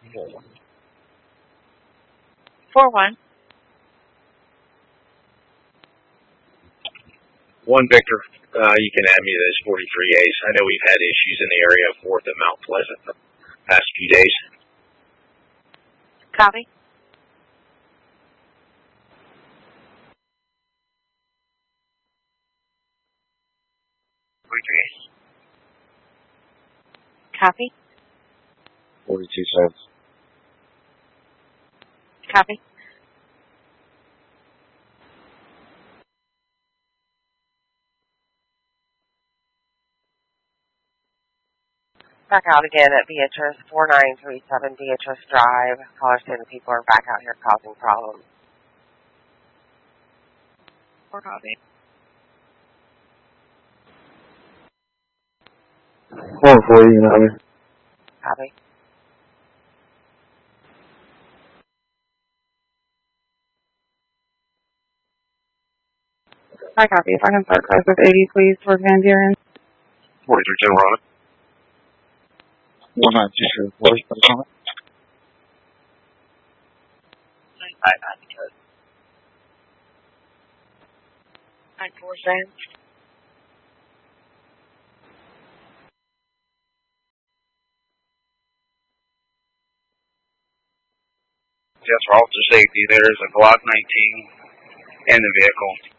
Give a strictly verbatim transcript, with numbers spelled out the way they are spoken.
Four one. One Victor, uh, you can add me to those forty-three A's. I know we've had issues in the area of Fourth and Mount Pleasant the past few days. Copy. forty-three A's. Copy. Forty-two cents. Copy. Back out again at Beatrice, four nine three seven Beatrice Drive. Callers saying the people are back out here causing problems. Four copy. Four forty, you know. Copy. Hi, copy. If I can start price with eighty, please, for Van Buren. forty-three ten Ron. One nine two seven four. Nine four cents. Just for officer safety, there's a Glock nineteen in the vehicle.